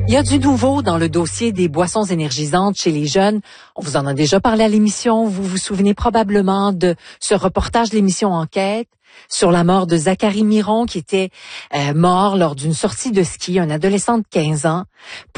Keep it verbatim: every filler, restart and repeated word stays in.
Il y a du nouveau dans le dossier des boissons énergisantes chez les jeunes. On vous en a déjà parlé à l'émission. Vous vous souvenez probablement de ce reportage de l'émission Enquête sur la mort de Zachary Miron qui était euh, mort lors d'une sortie de ski, un adolescent de quinze ans.